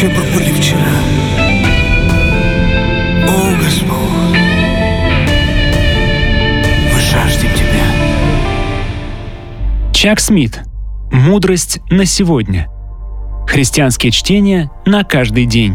Все пропали вчера. О, Господь, мы жаждем Тебя. Чак Смит. Мудрость на сегодня. Христианские чтения на каждый день.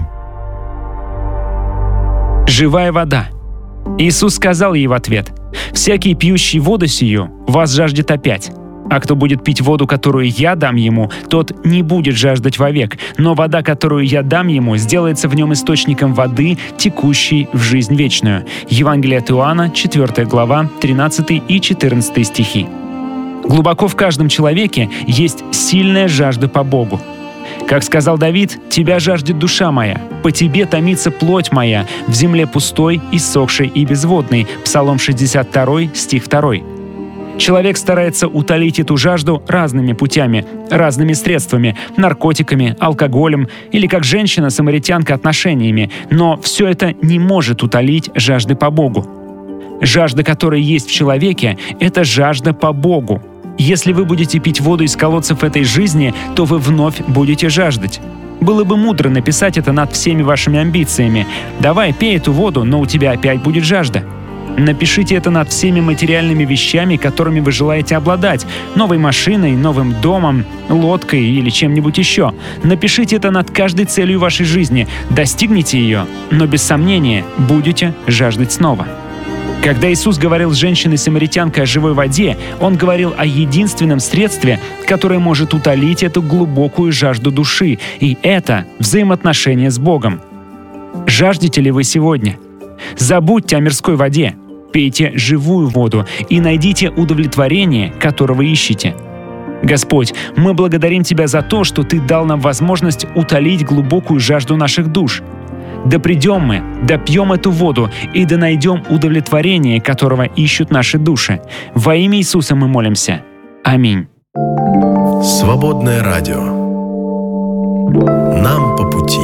Живая вода. Иисус сказал ей в ответ: «Всякий, пьющий воду сию, вас жаждет опять. А кто будет пить воду, которую я дам ему, тот не будет жаждать вовек, но вода, которую я дам ему, сделается в нем источником воды, текущей в жизнь вечную». Евангелие от Иоанна, 4 глава, 13 и 14 стихи. Глубоко в каждом человеке есть сильная жажда по Богу. Как сказал Давид: «Тебя жаждет душа моя, по тебе томится плоть моя, в земле пустой, иссохшей и безводной». Псалом 62, стих 2. Человек старается утолить эту жажду разными путями, разными средствами, наркотиками, алкоголем или, как женщина-самаритянка, отношениями, но все это не может утолить жажды по Богу. Жажда, которая есть в человеке, — это жажда по Богу. Если вы будете пить воду из колодцев этой жизни, то вы вновь будете жаждать. Было бы мудро написать это над всеми вашими амбициями. Давай, пей эту воду, но у тебя опять будет жажда. Напишите это над всеми материальными вещами, которыми вы желаете обладать: новой машиной, новым домом, лодкой или чем-нибудь еще. Напишите это над каждой целью вашей жизни. Достигните ее, но без сомнения будете жаждать снова. Когда Иисус говорил с женщиной-самаритянкой о живой воде, Он говорил о единственном средстве, которое может утолить эту глубокую жажду души, и это взаимоотношения с Богом. Жаждете ли вы сегодня? Забудьте о мирской воде, пейте живую воду и найдите удовлетворение, которого ищете. Господь, мы благодарим Тебя за то, что Ты дал нам возможность утолить глубокую жажду наших душ. Да придем мы, да пьем эту воду и да найдем удовлетворение, которого ищут наши души. Во имя Иисуса мы молимся. Аминь. Свободное радио. Нам по пути.